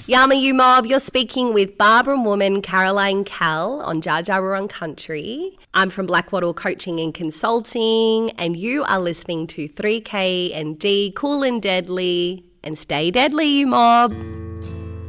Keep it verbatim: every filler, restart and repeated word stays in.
Yama You Mob, you're speaking with Barbara Woman Caroline Cal on Jar Jar Wurrung Country. I'm from Blackwattle Coaching and Consulting, and you are listening to three K and D, Cool and Deadly, and stay deadly, you mob.